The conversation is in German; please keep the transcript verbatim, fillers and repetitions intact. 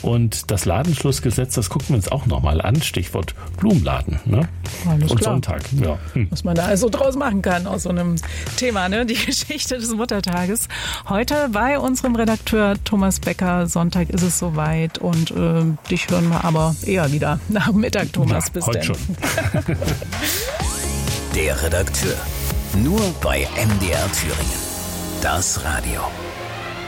Und das Ladenschlussgesetz, das gucken wir uns auch nochmal an. Stichwort Blumenladen. Ne? Alles Und klar. Sonntag. Ja. Hm. Was man da also draus machen kann aus so einem Thema, ne? Die Geschichte des Muttertages. Heute bei unserem Redakteur Thomas Becker. Sonntag ist es soweit und äh, dich hören wir aber eher wieder nach Mittag, Thomas. Ja, bis heute denn. schon. Der Redakteur. Nur bei M D R Thüringen. Das Radio.